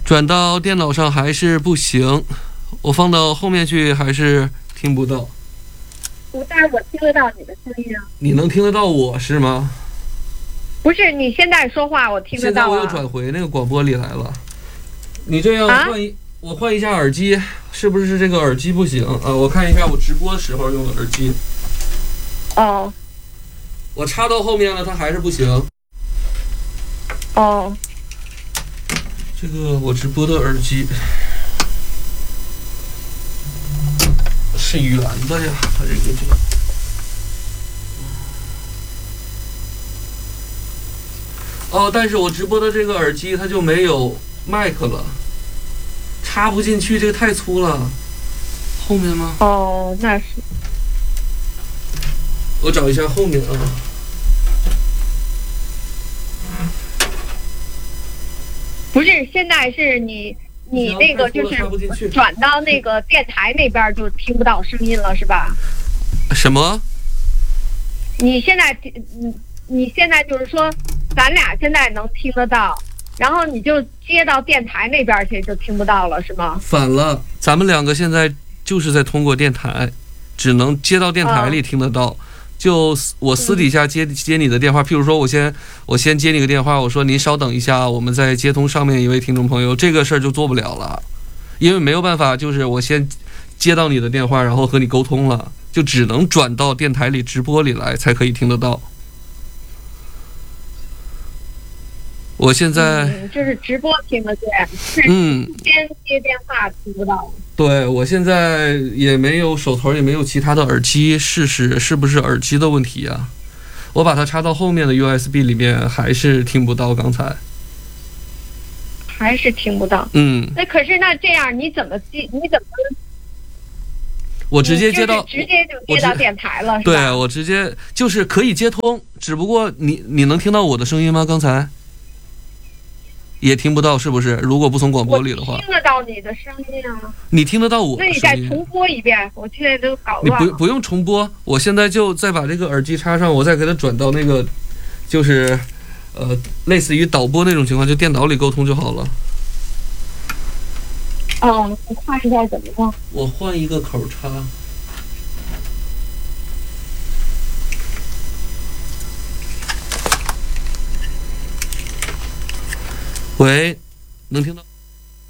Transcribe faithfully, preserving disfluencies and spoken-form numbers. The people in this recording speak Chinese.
转到电脑上还是不行，我放到后面去还是听不到。 但是我听得到你的声音啊。 你能听得到我是吗？ 不是，你现在说话我听得到、啊、 现在我又转回那个广播里来了。你这样换一、啊、我换一下耳机，是不是这个耳机不行啊？我看一下我直播的时候用的耳机。 哦。 我插到后面了，它还是不行。 哦。 这个我直播的耳机是圆的呀，它这个就。哦，但是我直播的这个耳机它就没有麦克了，插不进去，这个太粗了。后面吗？ 哦，那是。 我找一下后面啊。 不是，现在是你你那个就是转到那个电台那边就听不到声音了，是吧？ 什么？ 你现在你你现在就是说，咱俩现在能听得到，然后你就接到电台那边去就听不到了，是吗？ 反了，咱们两个现在就是在通过电台，只能接到电台里听得到。哦，就我私底下接接你的电话，譬如说我先我先接你个电话，我说您稍等一下，我们再接通上面一位听众朋友，这个事儿就做不了了，因为没有办法，就是我先接到你的电话，然后和你沟通了，就只能转到电台里直播里来才可以听得到。我现在、 嗯、就是直播听得见， 嗯， 先接电话听不到。 对，我现在也没有手头也没有其他的耳机试试是不是耳机的问题啊？我把它插到后面的 U S B 里面还是听不到，刚才还是听不到。 嗯， 那可是那这样你怎么接？你怎么？ 我直接接到， 直接就接到电台了，是吧？ 对，我直接就是可以接通，只不过你你能听到我的声音吗？刚才也听不到，是不是？如果不从广播里的话， 我听得到你的声音啊。 你听得到我的声音？ 那你再重播一遍，我现在都搞乱了。 你不不用重播，我现在就再把这个耳机插上，我再给它转到那个，就是呃，类似于导播那种情况，就电脑里沟通就好了。 哦，你换一下怎么样？ 我换一个口插。喂，能听到？